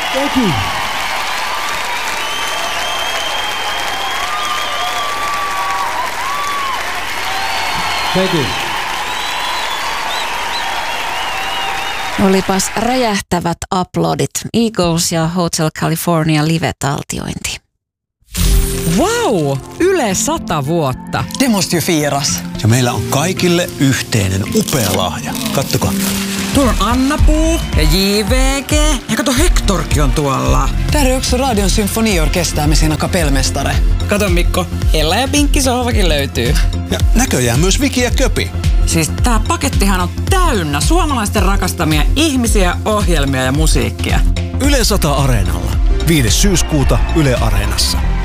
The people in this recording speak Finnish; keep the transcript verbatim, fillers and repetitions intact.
Thank you. Thank you. Olipas räjähtävät aplodit. Eagles ja Hotel California live-taltiointi. Wow! Yle sata vuotta. Det måste ju firas. Ja meillä on kaikille yhteinen upea lahja. Kattokaa. Tuolla on Anna-Puu ja J V G. Ja kato, Hectorkin on tuolla. Där är också Radion symfoniorkester med sina kapellmästare. Kato Mikko, Ella ja Pinkki sohvakin löytyy. Ja näköjään myös Viki ja Köpi. Siis tää pakettihan on täynnä suomalaisten rakastamia ihmisiä, ohjelmia ja musiikkia. Yle sata Areenalla. viides syyskuuta Yle Areenassa.